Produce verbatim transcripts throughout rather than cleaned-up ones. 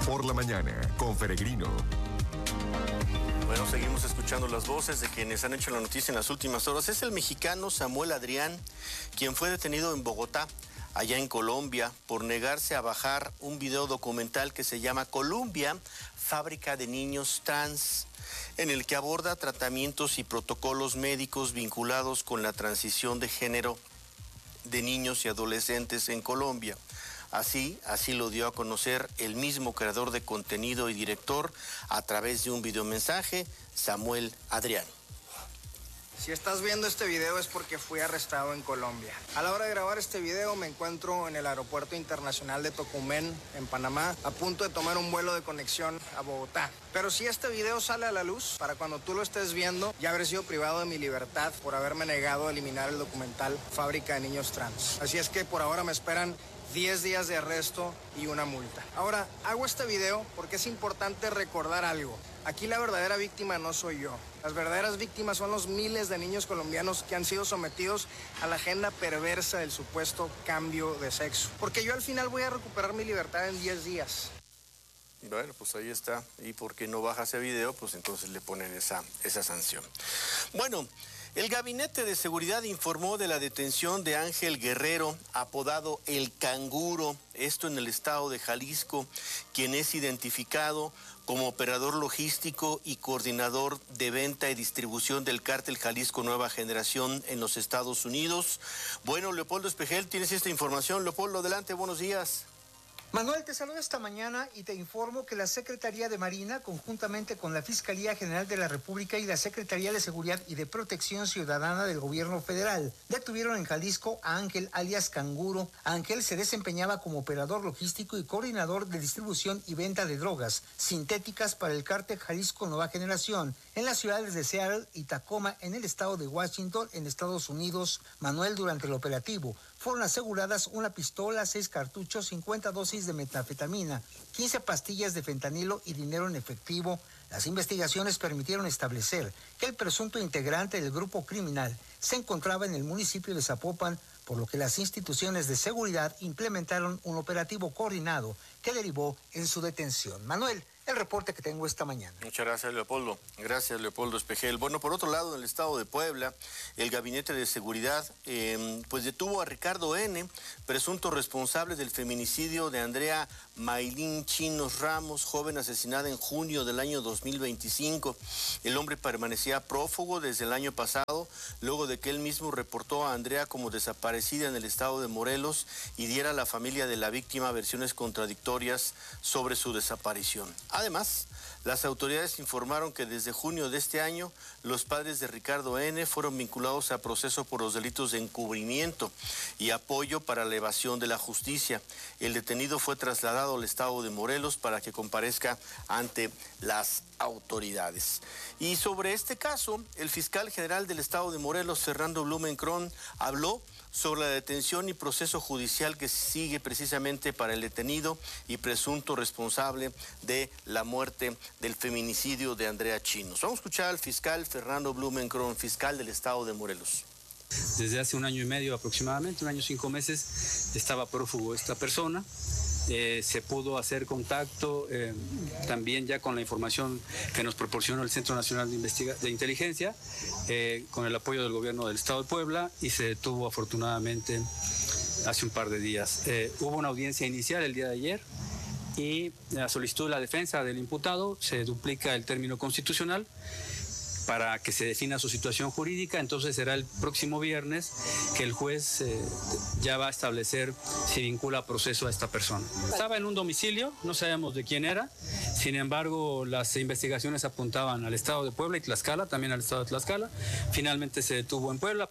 por la mañana con Peregrino. Bueno, seguimos escuchando las voces de quienes han hecho la noticia en las últimas horas. Es el mexicano Samuel Adrián, quien fue detenido en Bogotá, allá en Colombia, por negarse a bajar un video documental que se llama Columbia, Fábrica de Niños Trans, en el que aborda tratamientos y protocolos médicos vinculados con la transición de género de niños y adolescentes en Colombia. Así, así lo dio a conocer el mismo creador de contenido y director a través de un videomensaje, Samuel Adrián. Si estás viendo este video es porque fui arrestado en Colombia. A la hora de grabar este video me encuentro en el aeropuerto internacional de Tocumen, en Panamá, a punto de tomar un vuelo de conexión a Bogotá. Pero si este video sale a la luz, para cuando tú lo estés viendo, ya habré sido privado de mi libertad por haberme negado a eliminar el documental Fábrica de Niños Trans. Así es que por ahora me esperan diez días de arresto y una multa. Ahora, hago este video porque es importante recordar algo. Aquí la verdadera víctima no soy yo. Las verdaderas víctimas son los miles de niños colombianos que han sido sometidos a la agenda perversa del supuesto cambio de sexo. Porque yo al final voy a recuperar mi libertad en diez días. Bueno, pues ahí está. Y porque no baja ese video, pues entonces le ponen esa, esa sanción. Bueno, el Gabinete de Seguridad informó de la detención de Ángel Guerrero, apodado El Canguro, esto en el estado de Jalisco, quien es identificado como operador logístico y coordinador de venta y distribución del cártel Jalisco Nueva Generación en los Estados Unidos. Bueno, Leopoldo Espejel, tienes esta información. Leopoldo, adelante, buenos días. Manuel, te saludo esta mañana y te informo que la Secretaría de Marina, conjuntamente con la Fiscalía General de la República y la Secretaría de Seguridad y de Protección Ciudadana del Gobierno Federal, detuvieron en Jalisco a Ángel alias Canguro. Ángel se desempeñaba como operador logístico y coordinador de distribución y venta de drogas sintéticas para el cártel Jalisco Nueva Generación en las ciudades de Seattle y Tacoma, en el estado de Washington, en Estados Unidos. Manuel, durante el operativo, fueron aseguradas una pistola, seis cartuchos, cincuenta dosis de metanfetamina, quince pastillas de fentanilo y dinero en efectivo. Las investigaciones permitieron establecer que el presunto integrante del grupo criminal se encontraba en el municipio de Zapopan, por lo que las instituciones de seguridad implementaron un operativo coordinado que derivó en su detención. Manuel, el reporte que tengo esta mañana. Muchas gracias, Leopoldo. Gracias, Leopoldo Espejel. Bueno, por otro lado, en el estado de Puebla, el Gabinete de Seguridad eh, pues detuvo a Ricardo N., presunto responsable del feminicidio de Andrea Maylin Chinos Ramos, joven asesinada en junio del año dos mil veinticinco. El hombre permanecía prófugo desde el año pasado, luego de que él mismo reportó a Andrea como desaparecida en el estado de Morelos y diera a la familia de la víctima versiones contradictorias sobre su desaparición. Además, las autoridades informaron que desde junio de este año, los padres de Ricardo N. fueron vinculados a proceso por los delitos de encubrimiento y apoyo para la evasión de la justicia. El detenido fue trasladado al estado de Morelos para que comparezca ante las autoridades. Y sobre este caso, el fiscal general del estado de Morelos, Fernando Blumenkron, habló sobre la detención y proceso judicial que sigue precisamente para el detenido y presunto responsable de la muerte del feminicidio de Andrea Chinos. Vamos a escuchar al fiscal Fernando Blumenkron, fiscal del estado de Morelos. Desde hace un año y medio aproximadamente, un año y cinco meses, estaba prófugo esta persona. Eh, se pudo hacer contacto eh, también ya con la información que nos proporcionó el Centro Nacional de, Investiga de Inteligencia, eh, con el apoyo del gobierno del Estado de Puebla, y se detuvo afortunadamente hace un par de días. Eh, hubo una audiencia inicial el día de ayer y a solicitud de la defensa del imputado se duplica el término constitucional para que se defina su situación jurídica. Entonces será el próximo viernes que el juez eh, ya va a establecer si vincula a proceso a esta persona. Estaba en un domicilio, no sabemos de quién era, sin embargo las investigaciones apuntaban al estado de Puebla y Tlaxcala, también al estado de Tlaxcala. Finalmente se detuvo en Puebla.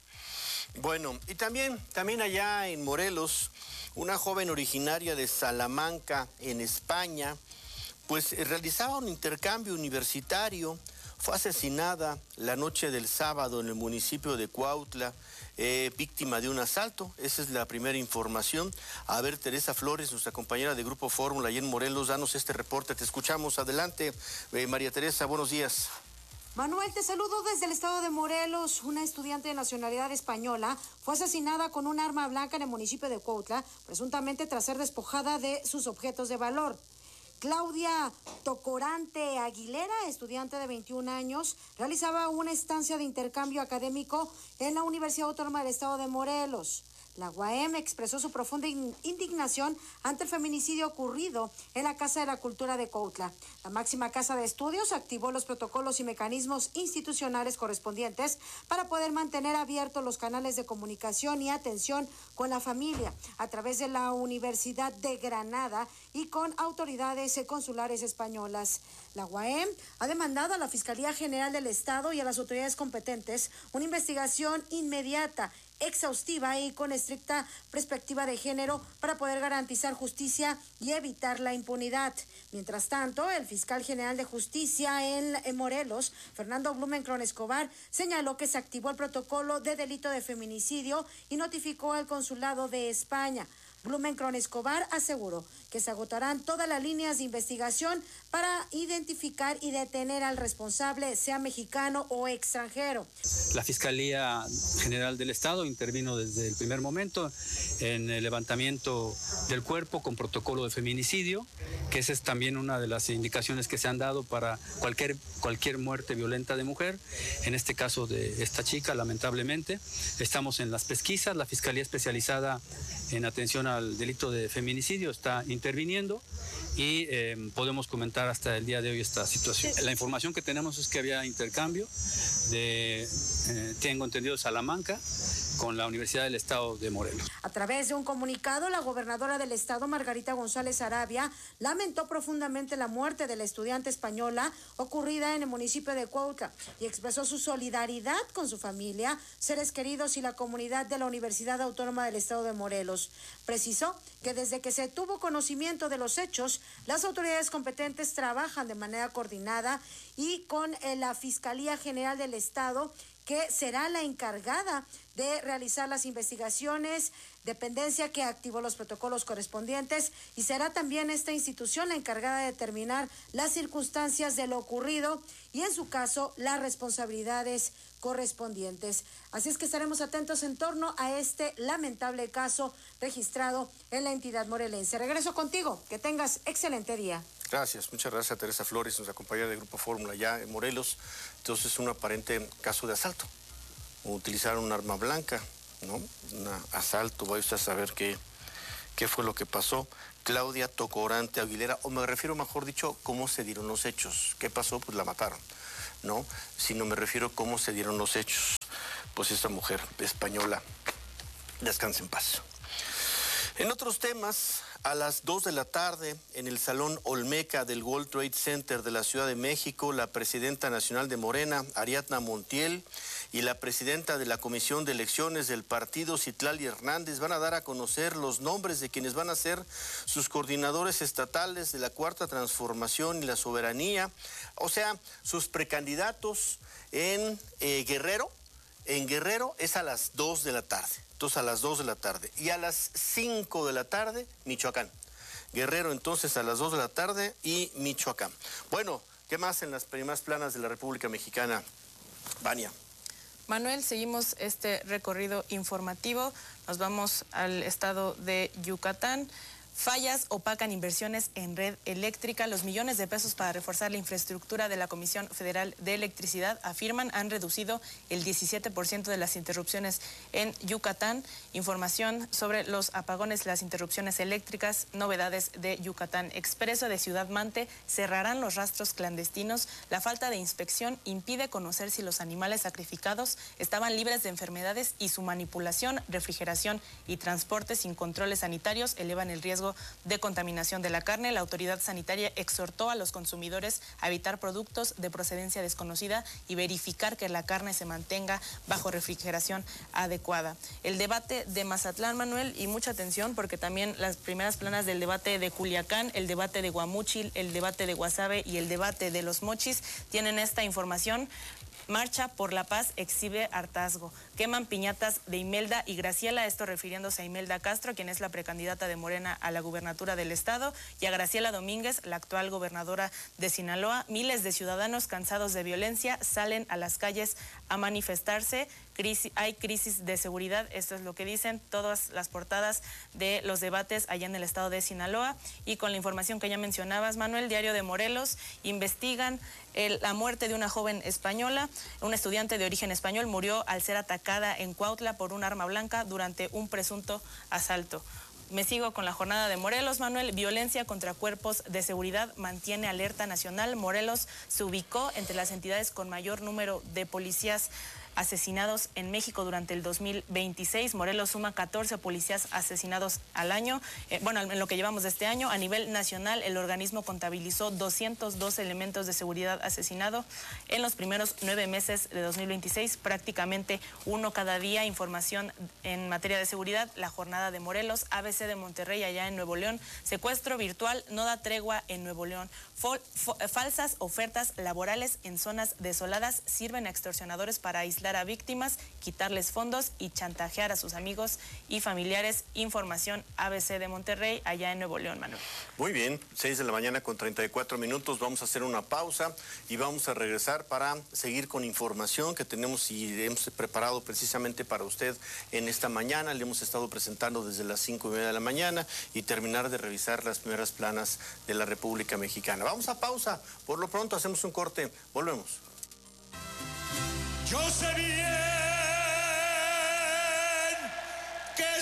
Bueno, y también, también allá en Morelos, una joven originaria de Salamanca, en España, pues realizaba un intercambio universitario. Fue asesinada la noche del sábado en el municipio de Cuautla, eh, víctima de un asalto. Esa es la primera información. A ver, Teresa Flores, nuestra compañera de Grupo Fórmula allá en Morelos, danos este reporte. Te escuchamos. Adelante, eh, María Teresa, buenos días. Manuel, te saludo desde el estado de Morelos. Una estudiante de nacionalidad española fue asesinada con un arma blanca en el municipio de Cuautla, presuntamente tras ser despojada de sus objetos de valor. Claudia Tocorante Aguilera, estudiante de veintiún años, realizaba una estancia de intercambio académico en la Universidad Autónoma del Estado de Morelos. La U A M expresó su profunda indignación ante el feminicidio ocurrido en la Casa de la Cultura de Cuautla. La máxima casa de estudios activó los protocolos y mecanismos institucionales correspondientes para poder mantener abiertos los canales de comunicación y atención con la familia a través de la Universidad de Granada y con autoridades consulares españolas. La U A M ha demandado a la Fiscalía General del Estado y a las autoridades competentes una investigación inmediata, exhaustiva y con estricta perspectiva de género para poder garantizar justicia y evitar la impunidad. Mientras tanto, el fiscal general de justicia en, en Morelos, Fernando Blumenkron Escobar, señaló que se activó el protocolo de delito de feminicidio y notificó al consulado de España. Blumenkron Escobar aseguró que se agotarán todas las líneas de investigación para identificar y detener al responsable, sea mexicano o extranjero. La Fiscalía General del Estado intervino desde el primer momento en el levantamiento del cuerpo con protocolo de feminicidio, que esa es también una de las indicaciones que se han dado para cualquier, cualquier muerte violenta de mujer, en este caso de esta chica, lamentablemente. Estamos en las pesquisas, la Fiscalía Especializada en Atención al Delito de Feminicidio está interviniendo y eh, podemos comentar hasta el día de hoy esta situación. La información que tenemos es que había intercambio de, eh, tengo entendido, Salamanca con la Universidad del Estado de Morelos. A través de un comunicado, la gobernadora del estado, Margarita González Arabia, lamentó profundamente la muerte de la estudiante española ocurrida en el municipio de Cuautla y expresó su solidaridad con su familia, seres queridos y la comunidad de la Universidad Autónoma del Estado de Morelos. Precisó que desde que se tuvo conocimiento de los hechos, las autoridades competentes trabajan de manera coordinada y con eh, la Fiscalía General del Estado, que será la encargada de realizar las investigaciones, dependencia que activó los protocolos correspondientes, y será también esta institución la encargada de determinar las circunstancias de lo ocurrido y, en su caso, las responsabilidades correspondientes. Así es que estaremos atentos en torno a este lamentable caso registrado en la entidad morelense. Regreso contigo, que tengas excelente día. Gracias, muchas gracias a Teresa Flores, nos acompaña del Grupo Fórmula ya en Morelos. Entonces, un aparente caso de asalto. Utilizaron un arma blanca, ¿no? Un asalto, voy a saber qué, qué fue lo que pasó. Claudia Tocorante Aguilera, o me refiero, mejor dicho, cómo se dieron los hechos. ¿Qué pasó? Pues la mataron, ¿no? Si no me refiero a cómo se dieron los hechos. Pues esta mujer española, descanse en paz. En otros temas, a las dos de la tarde, en el Salón Olmeca del World Trade Center de la Ciudad de México, la presidenta nacional de Morena, Ariadna Montiel, y la presidenta de la Comisión de Elecciones del partido, Citlali Hernández, van a dar a conocer los nombres de quienes van a ser sus coordinadores estatales de la Cuarta Transformación y la Soberanía, o sea, sus precandidatos en eh, Guerrero. En Guerrero es a las dos de la tarde. Entonces, a las dos de la tarde. Y a las cinco de la tarde, Michoacán. Guerrero, entonces, a las dos de la tarde y Michoacán. Bueno, ¿qué más en las primeras planas de la República Mexicana? Vania. Manuel, seguimos este recorrido informativo. Nos vamos al estado de Yucatán. Fallas opacan inversiones en red eléctrica. Los millones de pesos para reforzar la infraestructura de la Comisión Federal de Electricidad, afirman, han reducido el diecisiete por ciento de las interrupciones en Yucatán. Información sobre los apagones, las interrupciones eléctricas, novedades de Yucatán Expreso de Ciudad Mante. Cerrarán los rastros clandestinos. La falta de inspección impide conocer si los animales sacrificados estaban libres de enfermedades y su manipulación, refrigeración y transporte sin controles sanitarios elevan el riesgo de contaminación de la carne. La autoridad sanitaria exhortó a los consumidores a evitar productos de procedencia desconocida y verificar que la carne se mantenga bajo refrigeración adecuada. El debate de Mazatlán, Manuel, y mucha atención porque también las primeras planas del debate de Culiacán, el debate de Guamúchil, el debate de Guasave y el debate de Los Mochis tienen esta información. Marcha por la Paz exhibe hartazgo. queman piñatas de Imelda y Graciela, esto refiriéndose a Imelda Castro, quien es la precandidata de Morena a la gubernatura del estado, y a Graciela Domínguez, la actual gobernadora de Sinaloa. Miles de ciudadanos cansados de violencia salen a las calles a manifestarse. Crisis, hay crisis de seguridad, esto es lo que dicen todas las portadas de los debates allá en el estado de Sinaloa. Y con la información que ya mencionabas, Manuel, Diario de Morelos, investigan el, la muerte de una joven española, una estudiante de origen español murió al ser atacada en Cuautla por un arma blanca durante un presunto asalto. Me sigo con la jornada de Morelos, Manuel. Violencia contra cuerpos de seguridad mantiene alerta nacional. Morelos se ubicó entre las entidades con mayor número de policías asesinados en México durante el dos mil veintiséis. Morelos suma catorce policías asesinados al año. Eh, bueno, en lo que llevamos de este año, a nivel nacional, el organismo contabilizó doscientos dos elementos de seguridad asesinados en los primeros nueve meses de dos mil veintiséis, prácticamente uno cada día. Información en materia de seguridad, la jornada de Morelos, A B C de Monterrey, allá en Nuevo León. Secuestro virtual no da tregua en Nuevo León. Fol, fo, falsas ofertas laborales en zonas desoladas sirven a extorsionadores para aislar a víctimas, quitarles fondos y chantajear a sus amigos y familiares. Información A B C de Monterrey, allá en Nuevo León, Manuel. Muy bien, seis de la mañana con treinta y cuatro minutos. Vamos a hacer una pausa y vamos a regresar para seguir con información que tenemos y hemos preparado precisamente para usted en esta mañana. Le hemos estado presentando desde las cinco y media de la mañana y terminar de revisar las primeras planas de la República Mexicana. Vamos a pausa. Por lo pronto hacemos un corte. Volvemos. Yo sé bien